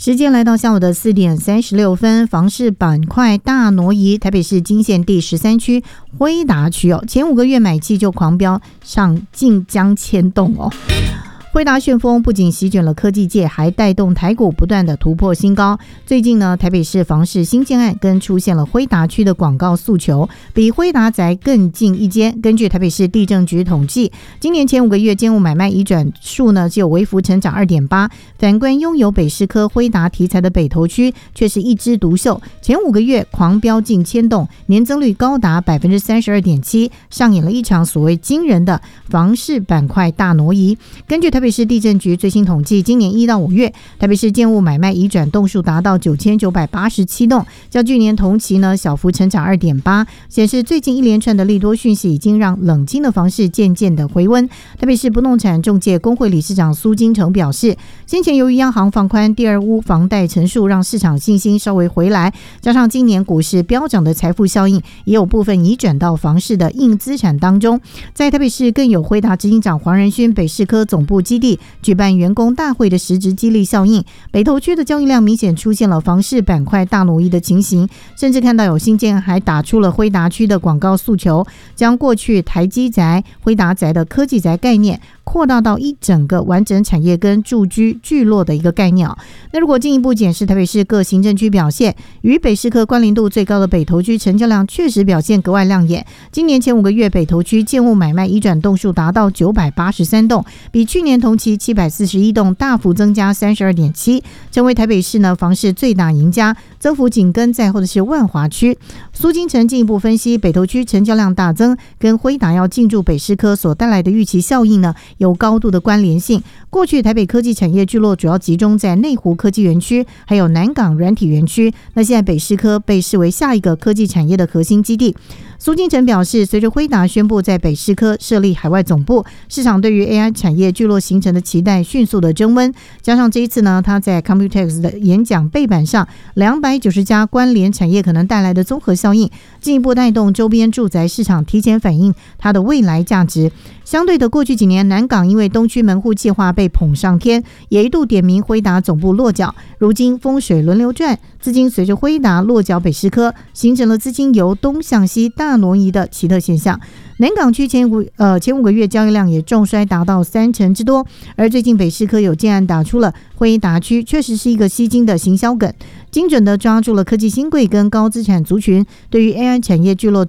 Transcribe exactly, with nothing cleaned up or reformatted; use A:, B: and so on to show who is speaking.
A: 时间来到下午的四点三十六分，房市板块大挪移，台北市金线第十三区辉达区哦，前五个月买气就狂飙，上近将牵动哦。辉达旋风不仅席卷了科技界，还带动台股不断的突破新高。最近呢，台北市房市新建案跟出现了辉达区的广告诉求，比辉达宅更近一阶。根据台北市地政局统计，今年前五个月建物买卖移转数呢，只有微幅成长 二点八， 反观拥有北市科辉达题材的北投区却是一枝独秀，前五个月狂飙近千栋，年增率高达 百分之三十二点七， 上演了一场所谓惊人的房市板块大挪移。根据台北市地政局最新统计，今年一到五月，台北市建物买卖移转栋数达到九千九百八十七栋，较去年同期呢小幅成长 二点八， 显示最近一连串的利多讯息已经让冷清的房市渐渐的回温。台北市不动产仲介工会理事长苏金城表示，先前由于央行放宽第二屋房贷成数，让市场信心稍微回来，加上今年股市飙涨的财富效应，也有部分移转到房市的硬资产当中。在台北市更有辉达执行长黄仁勋北市科总部基地举办员工大会的实质激励效应，北投区的交易量明显出现了房市板块大挪移的情形，甚至看到有新建还打出了辉达区的广告诉求，将过去台积宅、辉达宅的科技宅概念扩大到一整个完整产业跟住居聚落的一个概念。那如果进一步检视台北市各行政区表现，与北市科关联度最高的北投区成交量确实表现格外亮眼。今年前五个月北投区建物买卖移转栋数达到九百八十三栋，比去年同期七百四十一栋大幅增加 三十二点七， 成为台北市呢房市最大赢家。增幅紧跟在后的是万华区。苏金城进一步分析，北投区成交量大增跟辉达要进驻北市科所带来的预期效应呢有高度的关联性。过去台北科技产业聚落主要集中在内湖科技园区还有南港软体园区，那现在北市科被视为下一个科技产业的核心基地。苏金城表示，随着辉达宣布在北市科设立海外总部，市场对于 A I 产业聚落形成的期待迅速的增温，加上这一次呢，他在 Computex 的演讲背板上两百九十家关联产业可能带来的综合效应，进一步带动周边住宅市场提前反映它的未来价值。相对的，过去几年南港因为东区门户计划被捧上天，也一度点名辉达总部落脚，如今风水轮流转，资金随着辉达落脚北市科，形成了资金由东向西大挪移的奇特现象。南港区前五呃前五个月交易量也重衰达到三成之多，而最近北市科有建案打出了辉达区，确实是一个吸金的行销梗，精准的抓住了科技新贵跟高资产族群对于 A I 产业聚落